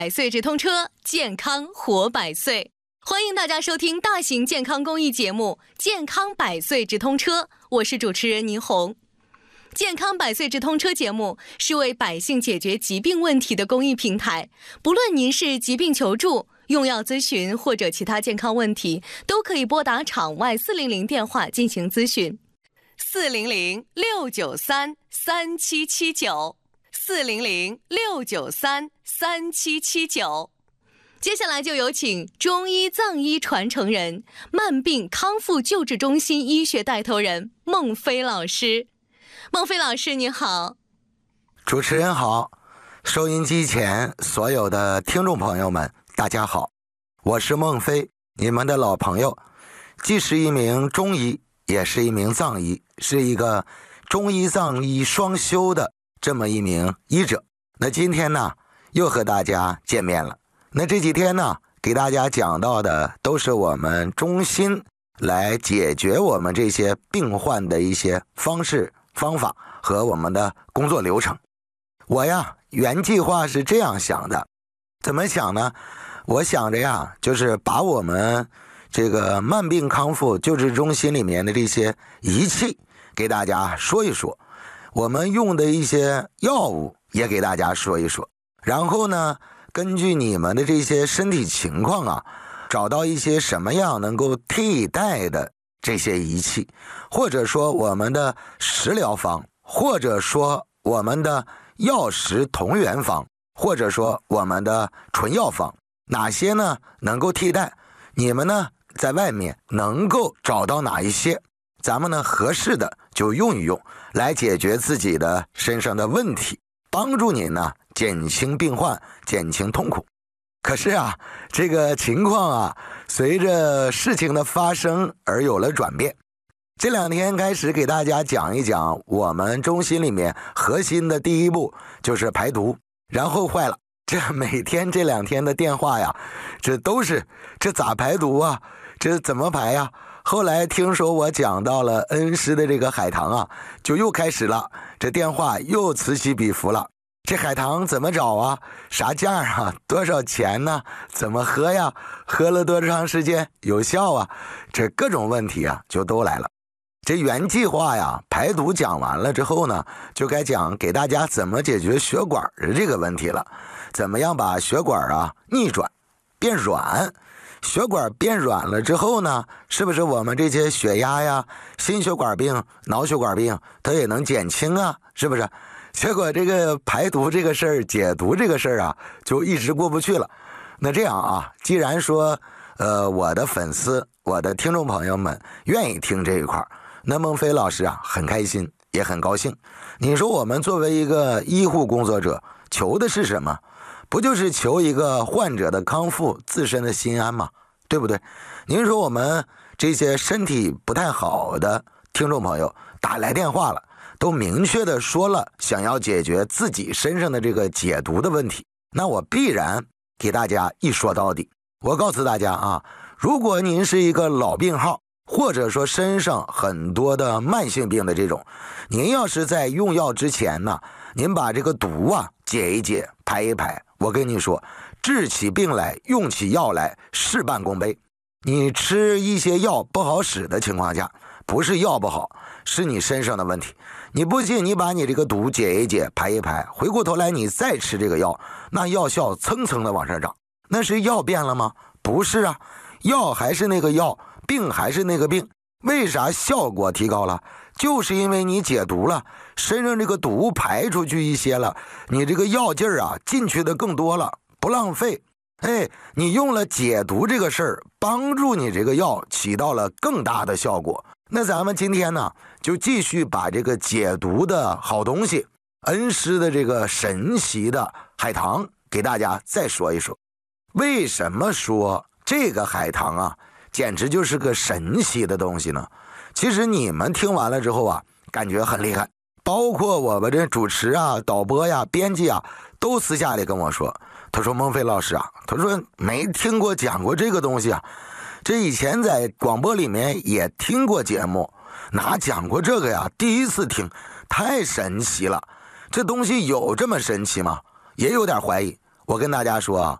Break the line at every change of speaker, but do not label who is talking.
百岁直通车，健康活百岁。欢迎大家收听大型健康公益节目《健康百岁直通车》，我是主持人倪虹。健康百岁直通车节目是为百姓解决疾病问题的公益平台，不论您是疾病求助、用药咨询或者其他健康问题，都可以拨打场外400电话进行咨询，400-693-3779，400-693-3779。接下来就有请中医藏医传承人、慢病康复救治中心医学带头人孟飞老师。孟飞老师你好。
主持人好，收音机前所有的听众朋友们大家好，我是孟飞，你们的老朋友，既是一名中医也是一名藏医，是一个中医藏医双修的这么一名医者。那今天呢又和大家见面了。那这几天呢给大家讲到的都是我们中心来解决我们这些病患的一些方式方法和我们的工作流程。我呀原计划是这样想的，怎么想呢？我想着呀就是把我们这个慢病康复救治中心里面的这些仪器给大家说一说，我们用的一些药物也给大家说一说，然后呢根据你们的这些身体情况啊，找到一些什么样能够替代的这些仪器，或者说我们的食疗方，或者说我们的药食同源方，或者说我们的纯药方，哪些呢能够替代，你们呢在外面能够找到哪一些，咱们呢合适的就用一用，来解决自己的身上的问题，帮助你呢减轻病患，减轻痛苦。可是啊这个情况啊随着事情的发生而有了转变。这两天开始给大家讲一讲我们中心里面核心的第一步就是排毒，然后坏了，这每天这两天的电话呀，这都是这咋排毒啊，这怎么排呀？后来听说我讲到了恩施的这个海棠啊，就又开始了，这电话又此起彼伏了。这海棠怎么找啊？啥价啊？多少钱呢？怎么喝呀？喝了多长时间有效啊？这各种问题啊就都来了。这原计划呀排毒讲完了之后呢，就该讲给大家怎么解决血管的这个问题了。怎么样把血管啊逆转变软，血管变软了之后呢，是不是我们这些血压呀、心血管病、脑血管病它也能减轻啊？是不是？结果这个排毒这个事儿、解毒这个事儿啊就一直过不去了。那这样啊，既然说我的粉丝、我的听众朋友们愿意听这一块，那孟飞老师啊很开心也很高兴。你说我们作为一个医护工作者，求的是什么？不就是求一个患者的康复、自身的心安吗？对不对？您说我们这些身体不太好的听众朋友打来电话了，都明确的说了想要解决自己身上的这个解毒的问题，那我必然给大家一说到底。我告诉大家啊，如果您是一个老病号，或者说身上很多的慢性病的这种，您要是在用药之前呢，您把这个毒啊解一解，排一排，我跟你说，治起病来，用起药来，事半功倍。你吃一些药不好使的情况下，不是药不好，是你身上的问题。你不信，你把你这个毒解一解，排一排，回过头来你再吃这个药，那药效蹭蹭的往上涨。那是药变了吗？不是啊，药还是那个药，病还是那个病。为啥效果提高了？就是因为你解毒了，身上这个毒排出去一些了，你这个药劲儿啊进去的更多了，不浪费。你用了解毒这个事儿，帮助你这个药起到了更大的效果。那咱们今天呢，就继续把这个解毒的好东西，恩施的这个神奇的海棠，给大家再说一说。为什么说这个海棠啊，简直就是个神奇的东西呢？其实你们听完了之后啊，感觉很厉害，包括我们这主持啊、导播呀、编辑啊，都私下里跟我说，他说孟飞老师啊，他说没听过讲过这个东西啊，这以前在广播里面也听过节目，哪讲过这个呀？第一次听，太神奇了。这东西有这么神奇吗？也有点怀疑。 我跟大家说啊，